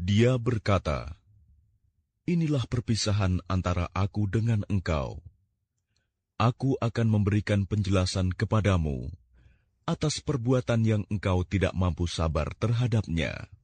Dia berkata, "Inilah perpisahan antara aku dengan engkau. Aku akan memberikan penjelasan kepadamu atas perbuatan yang engkau tidak mampu sabar terhadapnya."